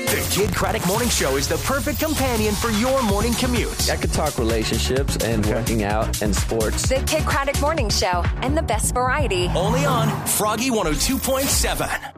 The Kid Craddock Morning Show is the perfect companion for your morning commute. I could talk relationships and working out and sports. The Kid Craddock Morning Show and the best variety. Only on Froggy 102.7.